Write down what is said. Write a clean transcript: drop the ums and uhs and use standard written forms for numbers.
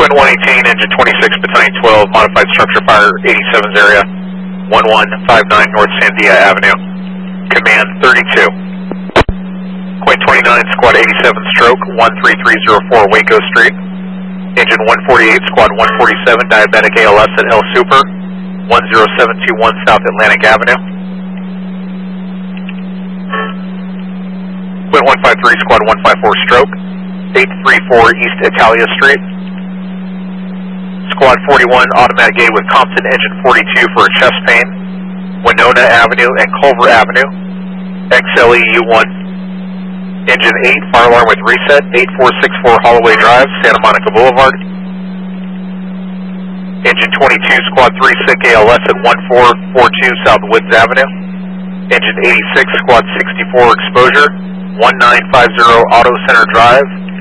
Quint 118, engine 26, battalion 12, modified structure fire, 87's area, 1159 North Sandia Avenue. Command 32. Quint 29, squad 87, stroke, 13304 Waco Street. Engine 148, squad 147, diabetic ALS at El Super, 10721 South Atlantic Avenue. Quint 153, squad 154, stroke, 834 East Italia Street. Squad 41, automatic gate with Compton engine 42 for a chest pain, Winona Avenue and Culver Avenue, XLEU1. Engine 8, fire alarm with reset, 8464 Holloway Drive, Santa Monica Boulevard. Engine 22, squad 3, sick ALS at 1442 South Woods Avenue. Engine 86, squad 64, exposure, 1950 Auto Center Drive,